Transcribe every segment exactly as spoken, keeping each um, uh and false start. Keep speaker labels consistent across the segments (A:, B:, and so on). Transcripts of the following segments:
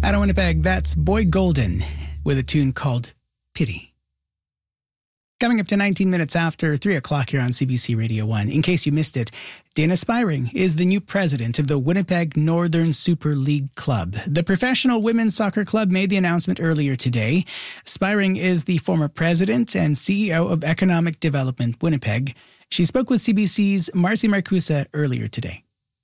A: Out of Winnipeg, that's Boyd Golden with a tune called Pity. Coming up to nineteen minutes after three o'clock here on C B C Radio one. In case you missed it, Dana Spiring is the new president of the Winnipeg Northern Super League Club. The professional women's soccer club made the announcement earlier today. Spiring is the former president and C E O of Economic Development Winnipeg. She spoke with C B C's Marcy Marcusa earlier today.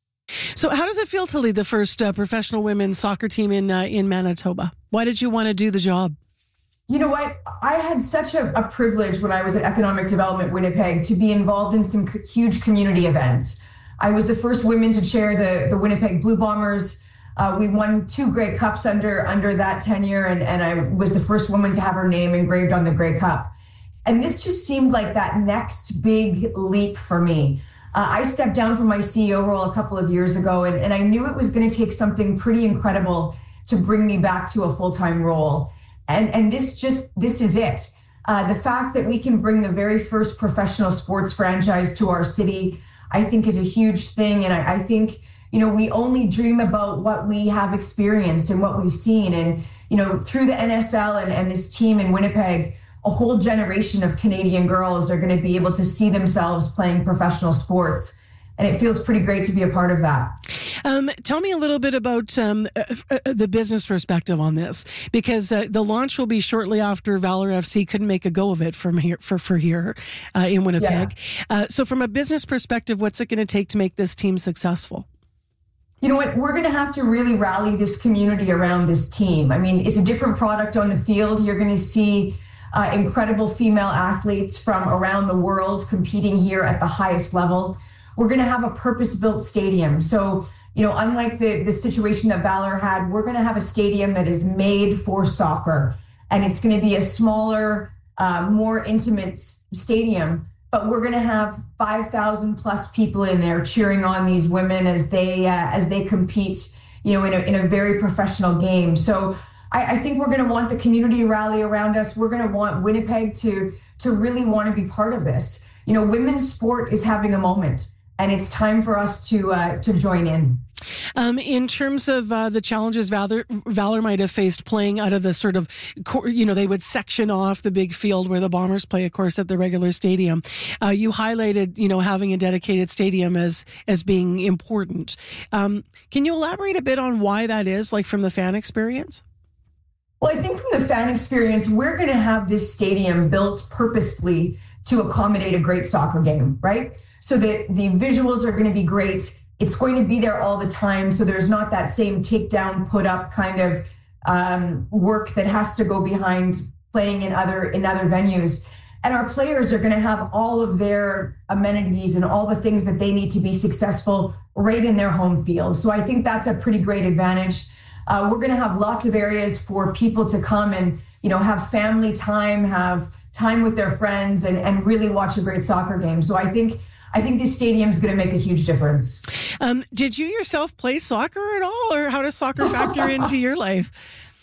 B: So how does it feel to lead the first uh, professional women's soccer team in uh, in Manitoba? Why did you want to do the job?
C: You know what? I had such a, a privilege when I was at Economic Development Winnipeg to be involved in some c- huge community events. I was the first woman to chair the, the Winnipeg Blue Bombers. Uh, we won two Grey Cups under under that tenure, and, and I was the first woman to have her name engraved on the Grey Cup. And this just seemed like that next big leap for me. Uh, I stepped down from my C E O role a couple of years ago, and, and I knew it was going to take something pretty incredible to bring me back to a full-time role. And and this just, this is it. Uh, the fact that we can bring the very first professional sports franchise to our city, I think is a huge thing. And I, I think, you know, we only dream about what we have experienced and what we've seen. And, you know, through the N S L and, and this team in Winnipeg, a whole generation of Canadian girls are going to be able to see themselves playing professional sports. And it feels pretty great to be a part of that.
B: Um, tell me a little bit about um, uh, the business perspective on this, because uh, the launch will be shortly after Valor F C couldn't make a go of it from here for, for here uh, in Winnipeg. Yeah. Uh, so from a business perspective, what's it going to take to make this team successful?
C: You know what? We're going to have to really rally this community around this team. I mean, it's a different product on the field. You're going to see uh, incredible female athletes from around the world competing here at the highest level. We're going to have a purpose-built stadium. So, you know, unlike the, the situation that Valor had, we're going to have a stadium that is made for soccer. And it's going to be a smaller, uh, more intimate s- stadium. But we're going to have five thousand plus people in there cheering on these women as they uh, as they compete, you know, in a, in a very professional game. So I, I think we're going to want the community to rally around us. We're going to want Winnipeg to to really want to be part of this. You know, women's sport is having a moment. And it's time for us to uh, to join in.
B: Um, in terms of uh, the challenges Valor, Valor might have faced playing out of the sort of, you know, they would section off the big field where the Bombers play, of course, at the regular stadium. Uh, you highlighted, you know, having a dedicated stadium as as being important. Um, can you elaborate a bit on why that is, like from the fan experience?
C: Well, I think from the fan experience, we're going to have this stadium built purposefully to accommodate a great soccer game, right? So that the visuals are going to be great. It's going to be there all the time. So there's not that same take down, put up kind of um, work that has to go behind playing in other in other venues. And our players are going to have all of their amenities and all the things that they need to be successful right in their home field. So I think that's a pretty great advantage. Uh, we're going to have lots of areas for people to come and, you know, have family time, have time with their friends, and, and really watch a great soccer game. So I think I think this stadium is going to make a huge difference.
B: Um, did you yourself play soccer at all, or how does soccer factor into your life?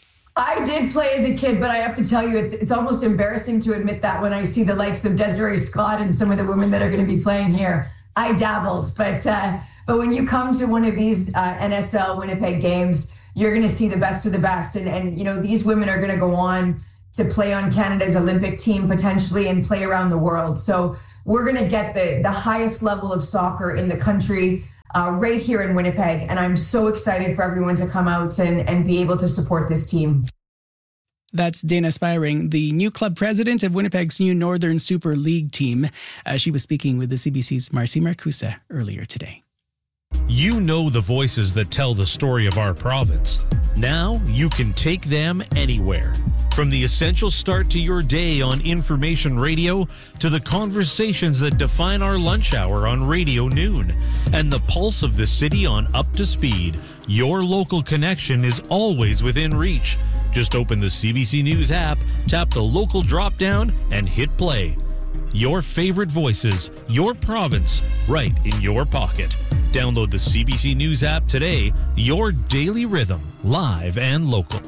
C: I did play as a kid, but I have to tell you, it's it's almost embarrassing to admit that when I see the likes of Desiree Scott and some of the women that are going to be playing here. I dabbled, but uh, but when you come to one of these uh, N S L Winnipeg games, you're going to see the best of the best. And, and you know, these women are going to go on to play on Canada's Olympic team potentially and play around the world. So we're going to get the, the highest level of soccer in the country uh, right here in Winnipeg. And I'm so excited for everyone to come out and, and be able to support this team.
A: That's Dana Spiring, the new club president of Winnipeg's new Northern Super League team. Uh, she was speaking with the C B C's Marcy Marcusa earlier today.
D: You know the voices that tell the story of our province. Now you can take them anywhere. From the essential start to your day on information radio to the conversations that define our lunch hour on Radio Noon and the pulse of the city on Up to Speed, your local connection is always within reach. Just open the C B C News app, tap the local drop-down, and hit play. Your favorite voices, your province, right in your pocket. Download the C B C News app today, your daily rhythm, live and local.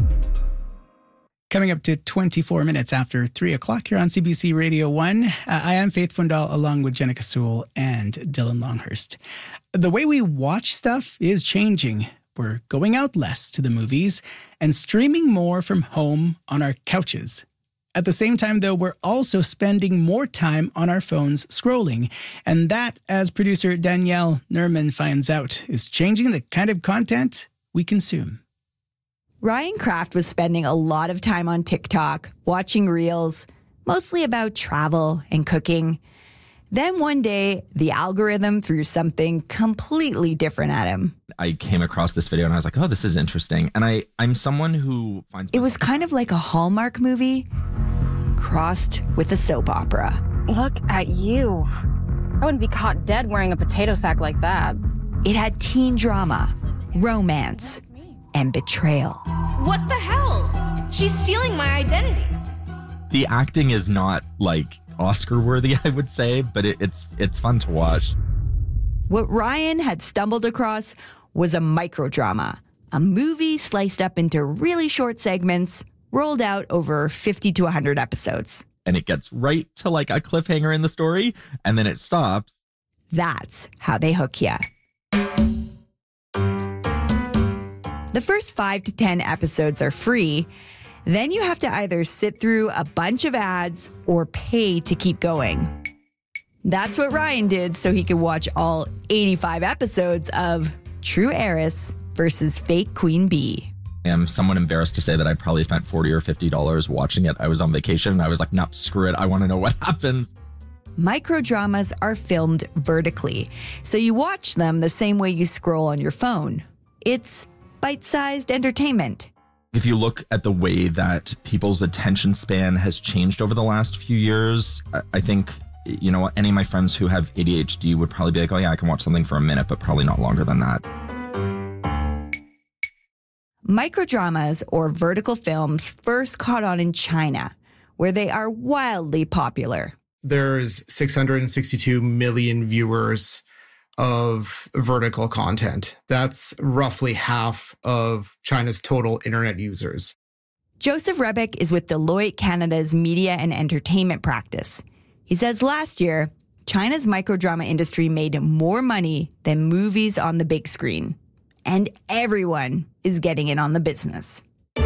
A: Coming up to twenty-four minutes after three o'clock here on C B C Radio one, uh, I am Faith Fundal along with Jenica Sewell and Dylan Longhurst. The way we watch stuff is changing. we're going out less to the movies and streaming more from home on our couches. At the same time, though, we're also spending more time on our phones scrolling. And that, as producer Danielle Nerman finds out, is changing the kind of content we consume.
E: Ryan Kraft was spending a lot of time on TikTok, watching reels, mostly about travel and cooking. Then one day, the algorithm threw something completely different at him.
F: I came across this video and I was like, oh, this is interesting. And I, I'm someone who finds...
E: It was kind of like a Hallmark movie crossed with a soap opera.
G: Look at you. I wouldn't be caught dead wearing a potato sack like that.
E: It had teen drama, romance, and betrayal.
H: What the hell? She's stealing my identity.
F: The acting is not like Oscar worthy, I would say, but it, it's it's fun to watch.
E: What Ryan had stumbled across was a microdrama, a movie sliced up into really short segments, rolled out over fifty to one hundred episodes.
F: And it gets right to like a cliffhanger in the story, and then it stops.
E: That's how they hook you. The first five to ten episodes are free. Then you have to either sit through a bunch of ads or pay to keep going. That's what Ryan did so he could watch all eighty-five episodes of True Heiress versus Fake Queen Bee.
F: I'm somewhat embarrassed to say that I probably spent forty or fifty dollars watching it. I was on vacation and I was like, no, screw it. I want to know what happens.
E: Microdramas are filmed vertically, so you watch them the same way you scroll on your phone. It's bite-sized entertainment.
F: If you look at the way that people's attention span has changed over the last few years, I think, you know, any of my friends who have A D H D would probably be like, oh yeah, I can watch something for a minute, but probably not longer than that.
E: Microdramas, or vertical films, first caught on in China, where they are wildly popular.
I: There's six hundred sixty-two million viewers of vertical content. That's roughly half of China's total internet users.
E: Joseph Rebick is with Deloitte Canada's media and entertainment practice. He says last year, China's microdrama industry made more money than movies on the big screen. And everyone is getting in on the business.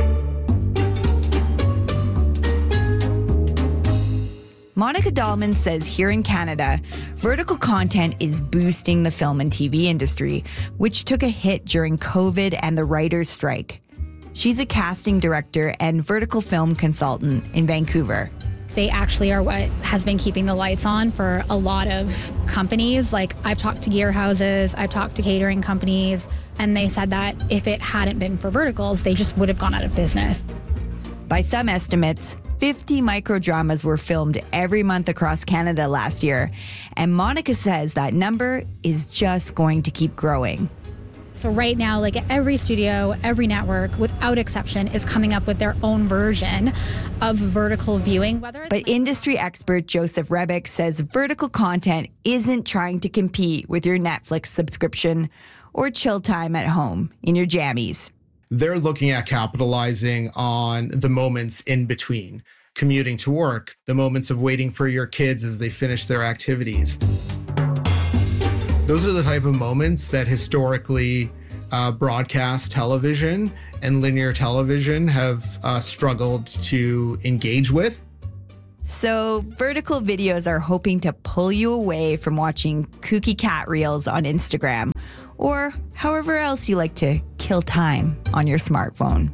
E: Monica Dahlman says here in Canada, vertical content is boosting the film and T V industry, which took a hit during COVID and the writers' strike. She's a casting director and vertical film consultant in Vancouver.
J: They actually are what has been keeping the lights on for a lot of companies. Like, I've talked to gear houses, I've talked to catering companies, and they said that if it hadn't been for verticals, they just would have gone out of business.
E: By some estimates, fifty microdramas were filmed every month across Canada last year, and Monica says that number is just going to keep growing.
J: So right now, like every studio, every network, without exception, is coming up with their own version of vertical viewing. Whether it's
E: but industry expert Joseph Rebick says vertical content isn't trying to compete with your Netflix subscription or chill time at home in your jammies.
I: They're looking at capitalizing on the moments in between, commuting to work, the moments of waiting for your kids as they finish their activities. Those are the type of moments that historically uh, broadcast television and linear television have uh, struggled to engage with.
E: So vertical videos are hoping to pull you away from watching kooky cat reels on Instagram or however else you like to kill time on your smartphone.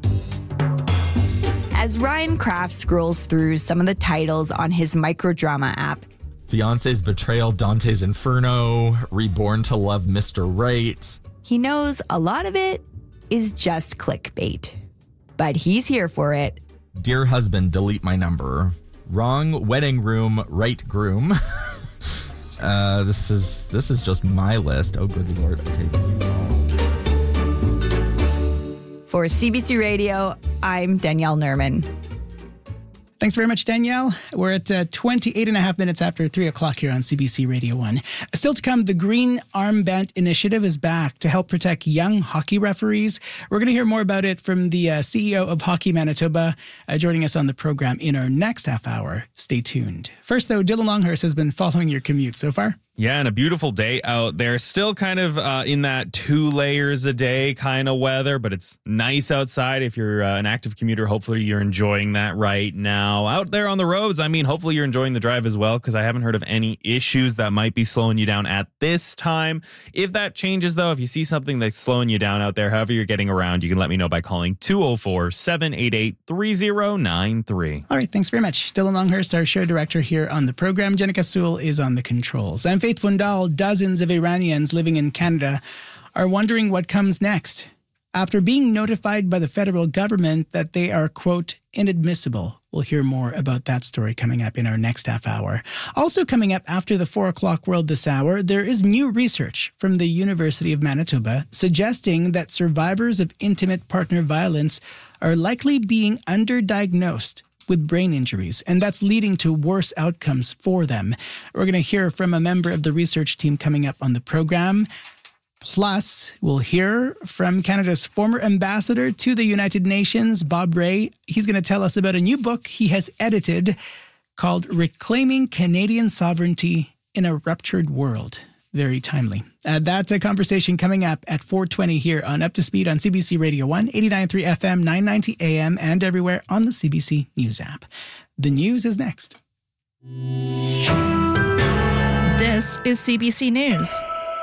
E: As Ryan Kraft scrolls through some of the titles on his microdrama app,
F: Fiance's Betrayal, Dante's Inferno, Reborn to Love Mister Right.
E: He knows a lot of it is just clickbait, but he's here for it.
F: Dear husband, delete my number. Wrong wedding room, right groom. uh, this is this is just my list. Oh, good Lord. Okay.
E: For C B C Radio, I'm Danielle Nerman.
A: Thanks very much, Danielle. We're at uh, twenty-eight and a half minutes after three o'clock here on C B C Radio one. Still to come, the Green Armband Initiative is back to help protect young hockey referees. We're going to hear more about it from the uh, C E O of Hockey Manitoba, uh, joining us on the program in our next half hour. Stay tuned. First, though, Dylan Longhurst has been following your commute so far.
K: Yeah, and a beautiful day out there. Still kind of uh, in that two layers a day kind of weather, but it's nice outside. If you're uh, an active commuter, hopefully you're enjoying that right now. Out there on the roads, I mean, hopefully you're enjoying the drive as well, because I haven't heard of any issues that might be slowing you down at this time. If that changes, though, if you see something that's slowing you down out there, however you're getting around, you can let me know by calling two oh four, seven eight eight, three oh nine three.
A: All right, thanks very much. Dylan Longhurst, our show director here on the program. Jenica Sewell is on the controls. I'm Faith Fundal. Dozens of Iranians living in Canada are wondering what comes next after being notified by the federal government that they are, quote, inadmissible. We'll hear more about that story coming up in our next half hour. Also coming up after the four o'clock world this hour, there is new research from the University of Manitoba suggesting that survivors of intimate partner violence are likely being underdiagnosed with brain injuries, and that's leading to worse outcomes for them. We're going to hear from a member of the research team coming up on the program. Plus, we'll hear from Canada's former ambassador to the United Nations, Bob Ray. He's going to tell us about a new book he has edited called Reclaiming Canadian Sovereignty in a Ruptured World. Very timely. Uh, that's a conversation coming up at four twenty here on Up to Speed on C B C Radio one, eighty-nine point three F M, nine ninety A M, and everywhere on the C B C News app. The news is next.
L: This is C B C News.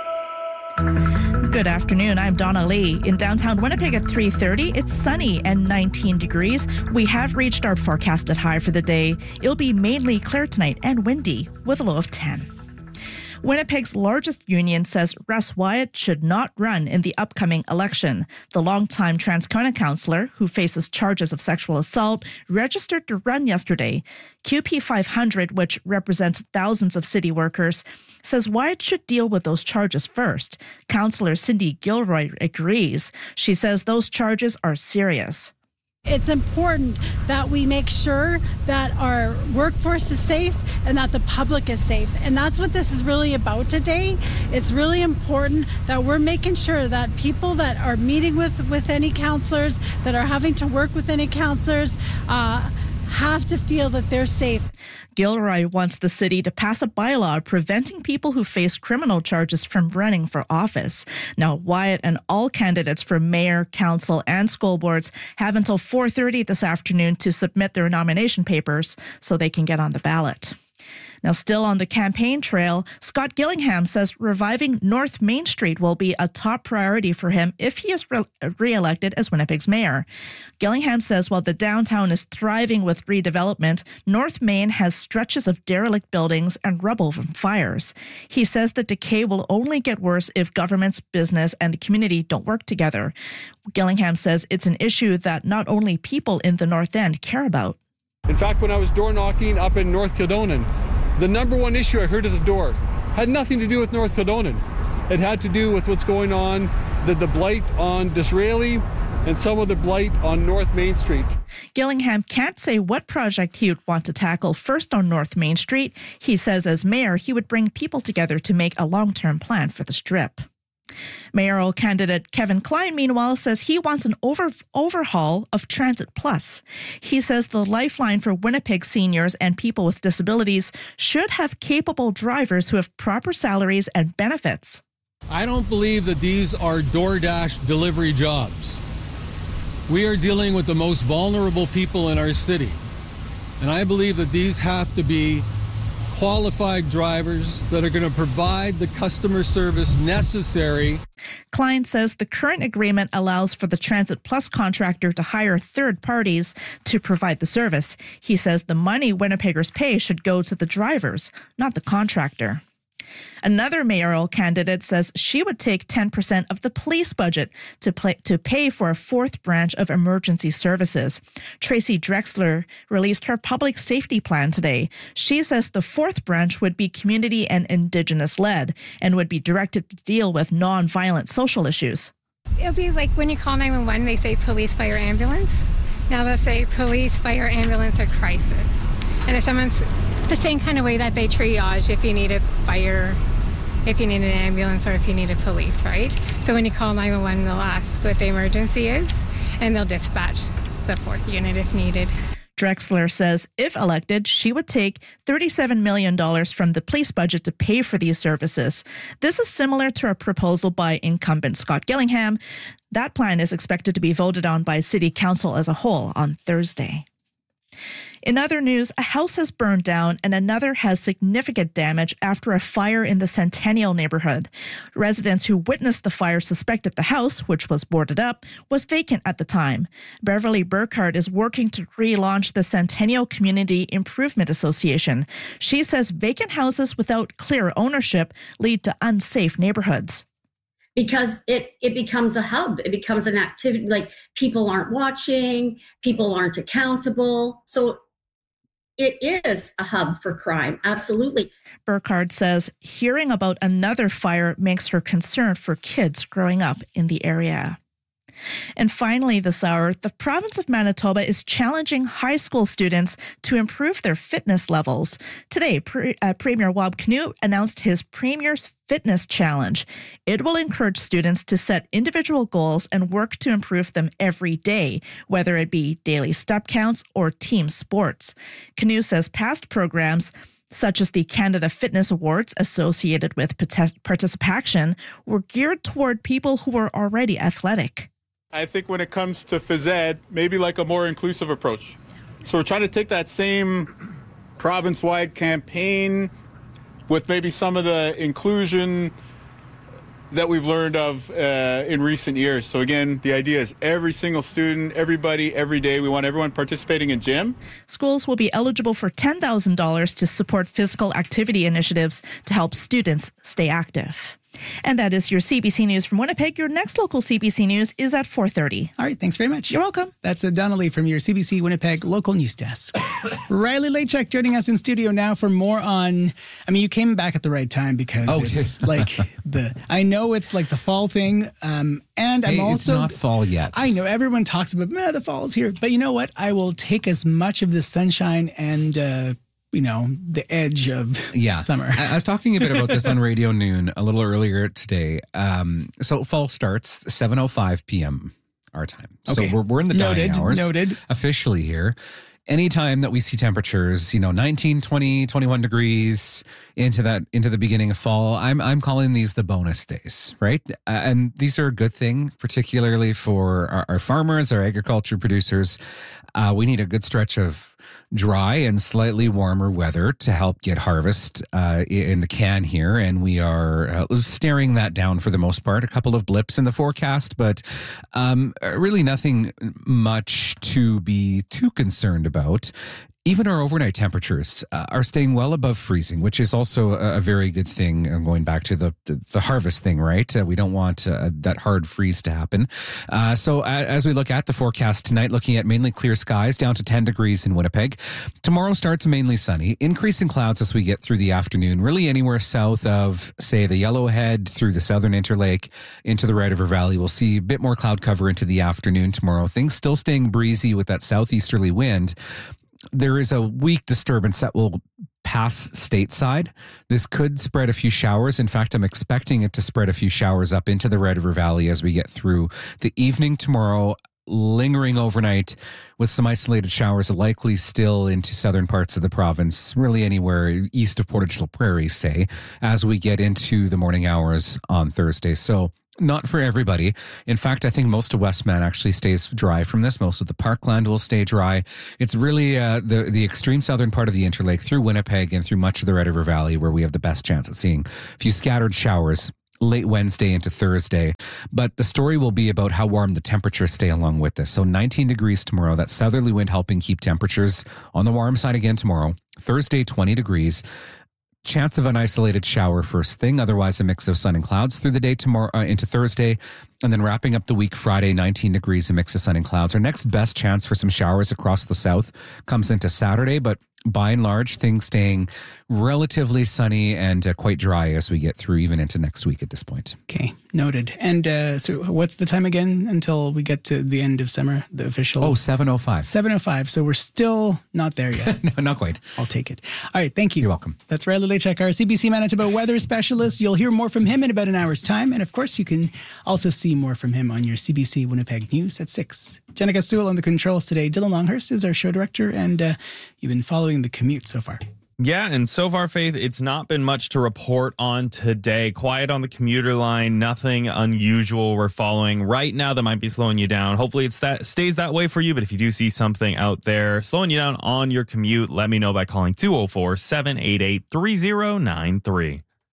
L: Good afternoon, I'm Donna Lee. In downtown Winnipeg at three thirty, it's sunny and nineteen degrees. We have reached our forecasted high for the day. It'll be mainly clear tonight and windy with a low of ten. Winnipeg's largest union says Russ Wyatt should not run in the upcoming election. The longtime Transcona councillor, who faces charges of sexual assault, registered to run yesterday. Q P five hundred, which represents thousands of city workers, says Wyatt should deal with those charges first. Councillor Cindy Gilroy agrees. She says those charges are serious.
M: It's important that we make sure that our workforce is safe and that the public is safe. And that's what this is really about today. It's really important that we're making sure that people that are meeting with, with any counselors, that are having to work with any counselors, uh, have to feel that they're safe.
L: Gilroy wants the city to pass a bylaw preventing people who face criminal charges from running for office. Now, Wyatt and all candidates for mayor, council, and school boards have until four thirty this afternoon to submit their nomination papers so they can get on the ballot. Now, still on the campaign trail, Scott Gillingham says reviving North Main Street will be a top priority for him if he is re- re-elected as Winnipeg's mayor. Gillingham says while the downtown is thriving with redevelopment, North Main has stretches of derelict buildings and rubble from fires. He says the decay will only get worse if governments, business, and the community don't work together. Gillingham says it's an issue that not only people in the North End care about.
N: In fact, when I was door knocking up in North Kildonan, the number one issue I heard at the door had nothing to do with North Kildonan. It had to do with what's going on, the, the blight on Disraeli and some of the blight on North Main Street.
L: Gillingham can't say what project he would want to tackle first on North Main Street. He says as mayor, he would bring people together to make a long-term plan for the strip. Mayoral candidate Kevin Klein, meanwhile, says he wants an over, overhaul of Transit Plus. He says the lifeline for Winnipeg seniors and people with disabilities should have capable drivers who have proper salaries and benefits.
O: I don't believe that these are DoorDash delivery jobs. We are dealing with the most vulnerable people in our city. And I believe that these have to be qualified drivers that are going to provide the customer service necessary.
L: Klein says the current agreement allows for the Transit Plus contractor to hire third parties to provide the service. He says the money Winnipeggers pay should go to the drivers, not the contractor. Another mayoral candidate says she would take ten percent of the police budget to, play, to pay for a fourth branch of emergency services. Tracy Drexler released her public safety plan today. She says the fourth branch would be community and Indigenous-led and would be directed to deal with non-violent social issues.
P: It'll be like when you call nine one one, they say police, fire, ambulance. Now they'll say police, fire, ambulance, or crisis. And if someone's the same kind of way that they triage if you need a fire, if you need an ambulance, or if you need a police, right? So when you call nine one one, they'll ask what the emergency is, and they'll dispatch the fourth unit if needed.
L: Drexler says if elected, she would take thirty-seven million dollars from the police budget to pay for these services. This is similar to a proposal by incumbent Scott Gillingham. That plan is expected to be voted on by City Council as a whole on Thursday. In other news, a house has burned down and another has significant damage after a fire in the Centennial neighborhood. Residents who witnessed the fire suspected the house, which was boarded up, was vacant at the time. Beverly Burkhardt is working to relaunch the Centennial Community Improvement Association. She says vacant houses without clear ownership lead to unsafe neighborhoods.
Q: Because it, it becomes a hub. It becomes an activity, like people aren't watching, people aren't accountable. So it is a hub for crime, absolutely.
L: Burkhardt says hearing about another fire makes her concerned for kids growing up in the area. And finally this hour, the province of Manitoba is challenging high school students to improve their fitness levels. Today, Pre- uh, Premier Wab Kinew announced his Premier's Fitness Challenge. It will encourage students to set individual goals and work to improve them every day, whether it be daily step counts or team sports. Kinew says past programs such as the Canada Fitness Awards associated with participation were geared toward people who were already athletic.
R: I think when it comes to phys ed, maybe like a more inclusive approach. So we're trying to take that same province-wide campaign with maybe some of the inclusion that we've learned of uh, in recent years. So again, the idea is every single student, everybody, every day, we want everyone participating in gym.
L: Schools will be eligible for ten thousand dollars to support physical activity initiatives to help students stay active. And that is your C B C News from Winnipeg. Your next local C B C News is at four thirty.
A: All right, thanks very much.
L: You're welcome.
A: That's a Donnelly from your C B C Winnipeg local news desk. Riley Lachuk joining us in studio now for more on, I mean, you came back at the right time because
S: oh,
A: it's like the, I know it's like the fall thing. Um, and
S: hey,
A: I'm also.
S: It's not fall yet.
A: I know everyone talks about, man, the fall's here. But you know what? I will take as much of the sunshine and, uh, you know, the edge of
S: yeah.
A: summer.
S: I was talking a bit about this on Radio Noon a little earlier today. Um, so fall starts seven oh five p.m. our time.
A: Okay.
S: So we're, we're in the
A: Noted.
S: dying hours.
A: Noted.
S: Officially here. Anytime that we see temperatures, you know, nineteen, twenty, twenty-one degrees into that, into the beginning of fall, I'm, I'm calling these the bonus days, right? Uh, and these are a good thing, particularly for our, our farmers, our agriculture producers. Uh, we need a good stretch of dry and slightly warmer weather to help get harvest uh, in the can here. And we are uh, staring that down for the most part. A couple of blips in the forecast, but um, really nothing much to be too concerned about. Even our overnight temperatures uh, are staying well above freezing, which is also a, a very good thing. And going back to the the, the harvest thing, right? Uh, we don't want uh, that hard freeze to happen. Uh, so uh, as we look at the forecast tonight, looking at mainly clear skies down to ten degrees in Winnipeg. Tomorrow starts mainly sunny, increasing clouds as we get through the afternoon. Really anywhere south of, say, the Yellowhead through the Southern Interlake into the Red River Valley, we'll see a bit more cloud cover into the afternoon tomorrow. Things still staying breezy with that southeasterly wind. There is a weak disturbance that will pass stateside. This could spread a few showers. In fact, I'm expecting it to spread a few showers up into the Red River Valley as we get through the evening tomorrow, lingering overnight with some isolated showers likely still into southern parts of the province, really anywhere east of Portage la Prairie, say, as we get into the morning hours on Thursday. So not for everybody. In fact, I think most of Westman actually stays dry from this. Most of the parkland will stay dry. It's really uh, the, the extreme southern part of the Interlake through Winnipeg and through much of the Red River Valley where we have the best chance at seeing a few scattered showers late Wednesday into Thursday. But the story will be about how warm the temperatures stay along with this. So nineteen degrees tomorrow, that southerly wind helping keep temperatures on the warm side again tomorrow. Thursday, twenty degrees. Chance of an isolated shower first thing. Otherwise, a mix of sun and clouds through the day tomorrow uh, into Thursday. And then wrapping up the week Friday, nineteen degrees, a mix of sun and clouds. Our next best chance for some showers across the south comes into Saturday, but by and large, things staying relatively sunny and uh, quite dry as we get through even into next week at this point.
A: Okay, noted. And uh, so what's the time again until we get to the end of summer, the official?
S: Oh, seven oh five.
A: seven oh five. So we're still not there yet.
S: No, not quite.
A: I'll take it. All right, thank you.
S: You're welcome.
A: That's Riley Lachuk, our C B C Manitoba weather specialist. You'll hear more from him in about an hour's time. And of course, you can also see more from him on your C B C Winnipeg News at six. Jenica Sewell on the controls today. Dylan Longhurst is our show director, and uh, you've been following the commute so far.
K: Yeah, and so far, Faith, it's not been much to report on today. Quiet on the commuter line, nothing unusual we're following right now that might be slowing you down. Hopefully it that stays that way for you, but if you do see something out there slowing you down on your commute, let me know by calling two oh four, seven eight eight, three oh nine three.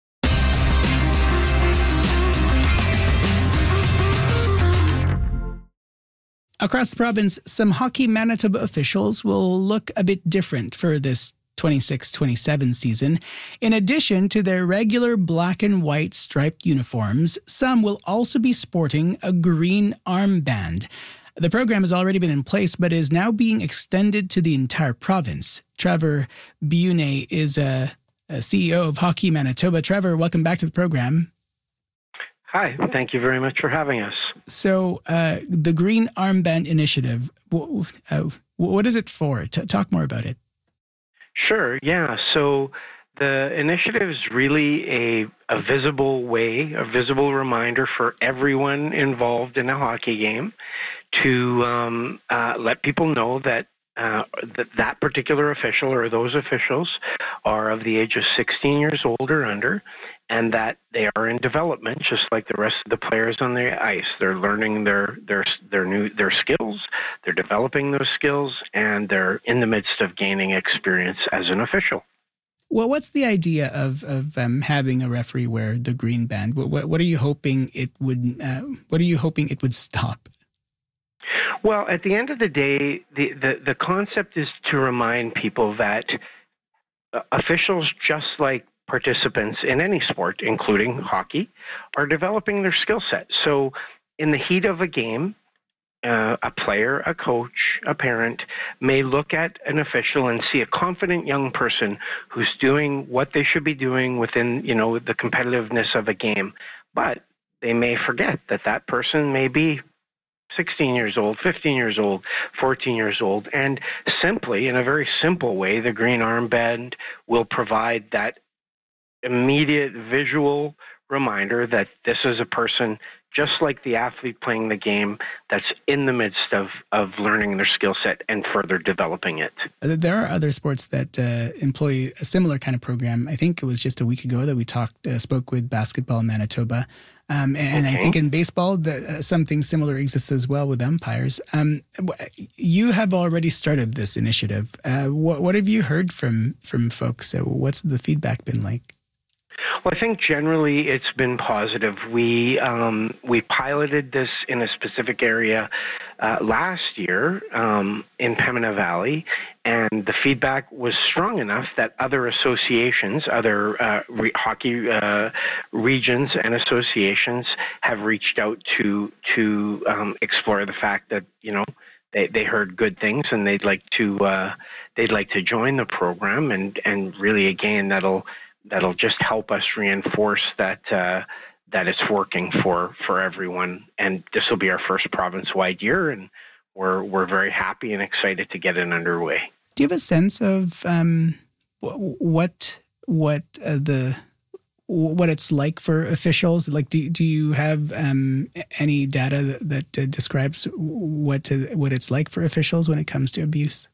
A: Across the province, some Hockey Manitoba officials will look a bit different for this twenty-six twenty-seven season. In addition to their regular black and white striped uniforms, some will also be sporting a green armband. The program has already been in place, but is now being extended to the entire province. Trevor Biune is a, a C E O of Hockey Manitoba. Trevor, welcome back to the program.
T: Hi, thank you very much for having us.
A: So, uh, the Green Armband Initiative, w- uh, what is it for? T- talk more about it.
T: Sure, yeah. So, the initiative is really a, a visible way, a visible reminder for everyone involved in a hockey game to um, uh, let people know that Uh, that that particular official or those officials are of the age of sixteen years old or under, and that they are in development just like the rest of the players on the ice. They're learning their their their new their skills, they're developing those skills, and they're in the midst of gaining experience as an official.
A: Well, what's the idea of of um, having a referee wear the green band? What what, what are you hoping it would? Uh, what are you hoping it would stop?
T: Well, at the end of the day, the, the, the concept is to remind people that uh, officials, just like participants in any sport, including hockey, are developing their skill set. So in the heat of a game, uh, a player, a coach, a parent may look at an official and see a confident young person who's doing what they should be doing within, you know, the competitiveness of a game. But they may forget that that person may be sixteen years old, fifteen years old, fourteen years old, and simply, in a very simple way, the green armband will provide that immediate visual reminder that this is a person just like the athlete playing the game that's in the midst of, of learning their skill set and further developing it.
A: There are other sports that uh, employ a similar kind of program. I think it was just a week ago that we talked, uh, spoke with Basketball Manitoba. Um, and okay. I think in baseball, the, uh, something similar exists as well with umpires. Um, you have already started this initiative. Uh, what, what have you heard from, from folks? Uh, what's the feedback been like?
T: Well, I think generally it's been positive. We um, we piloted this in a specific area uh, last year um, in Pembina Valley, and the feedback was strong enough that other associations, other uh, re- hockey uh, regions and associations have reached out to to um, explore the fact that, you know, They, they heard good things and they'd like to uh, they'd like to join the program, and, and really again that'll that'll just help us reinforce that uh, that it's working for, for everyone. And this will be our first province-wide year, and we're we're very happy and excited to get it underway.
A: Do you have a sense of um, what what uh, the what it's like for officials? Like, do do you have um, any data that, that uh, describes what to, what it's like for officials when it comes to abuse?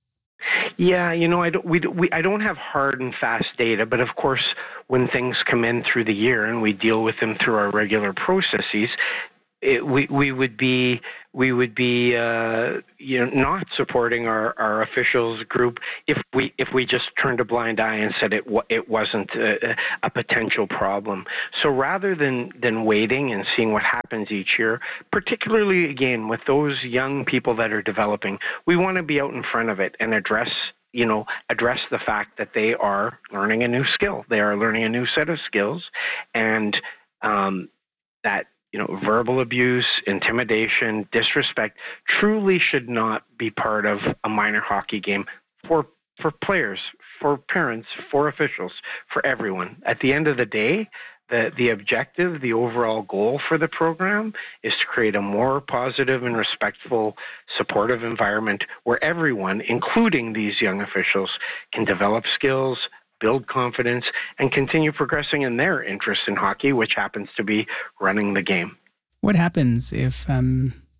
T: Yeah, you know, I don't we, we I don't have hard and fast data, but of course, when things come in through the year and we deal with them through our regular processes, It, we we would be we would be uh, you know not supporting our, our officials group if we if we just turned a blind eye and said it it wasn't a, a potential problem. So rather than than waiting and seeing what happens each year, particularly again with those young people that are developing, we want to be out in front of it and address you know address the fact that they are learning a new skill, they are learning a new set of skills, and um, that. You know, verbal abuse, intimidation, disrespect truly should not be part of a minor hockey game for for players, for parents, for officials, for everyone. At the end of the day, the, the objective, the overall goal for the program is to create a more positive and respectful, supportive environment where everyone, including these young officials, can develop skills, build confidence, and continue progressing in their interest in hockey, which happens to be running the game.
A: What happens if um,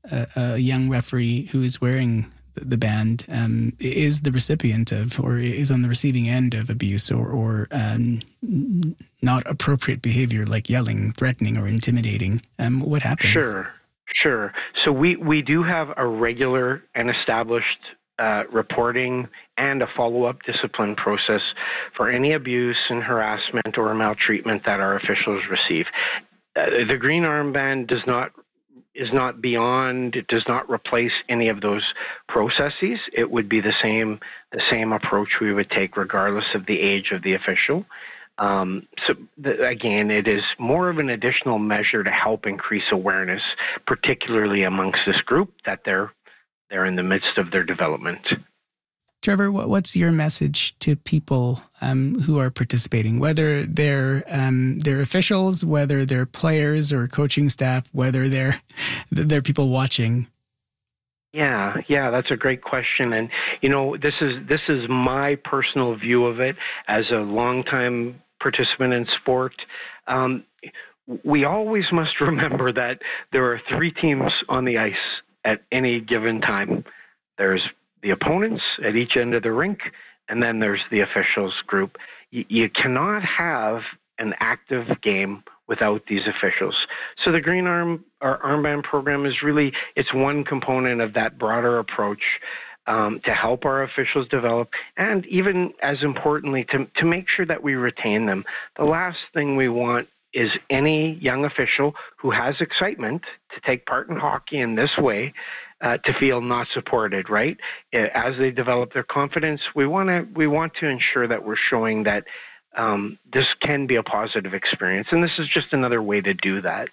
A: a, a young referee who is wearing the band um, is the recipient of or is on the receiving end of abuse or, or um, not appropriate behavior like yelling, threatening, or intimidating, um, what happens?
T: Sure, sure. So we, we do have a regular and established uh, reporting and a follow-up discipline process for any abuse and harassment or maltreatment that our officials receive. Uh, the green armband does not is not beyond, it does not replace any of those processes. It would be the same the same approach we would take regardless of the age of the official. Um, so the, again, it is more of an additional measure to help increase awareness, particularly amongst this group that they're they're in the midst of their development.
A: Trevor, what's your message to people um, who are participating, whether they're um, they're officials, whether they're players or coaching staff, whether they're they're people watching?
T: Yeah, yeah, that's a great question, and you know, this is this is my personal view of it as a longtime participant in sport. Um, we always must remember that there are three teams on the ice at any given time. There's the opponents at each end of the rink, and then there's the officials group. You, you cannot have an active game without these officials. So the Green Arm or Armband program is really, it's one component of that broader approach um, to help our officials develop, and even as importantly, to, to make sure that we retain them. The last thing we want is any young official who has excitement to take part in hockey in this way Uh, to feel not supported, right? As they develop their confidence, we want to we want to ensure that we're showing that um, this can be a positive experience, and this is just another way to do that.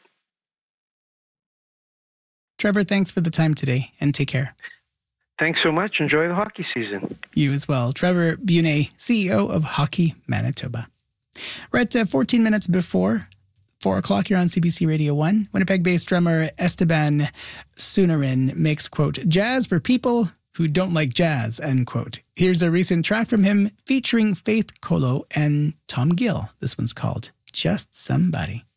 A: Trevor, thanks for the time today, and take care.
T: Thanks so much. Enjoy the hockey season.
A: You as well. Trevor Bune, C E O of Hockey Manitoba. We're at uh, fourteen minutes before four o'clock here on C B C Radio one. Winnipeg-based drummer Esteban Sunarin makes, quote, jazz for people who don't like jazz, end quote. Here's a recent track from him featuring Faith Kolo and Tom Gill. This one's called Just Somebody.